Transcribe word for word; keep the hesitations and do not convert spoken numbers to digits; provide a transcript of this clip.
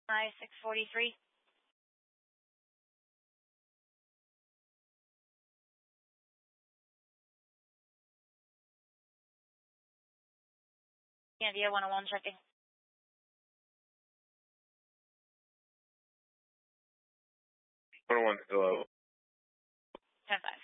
I six forty-three. India one oh one checking. one oh one still out. ten five.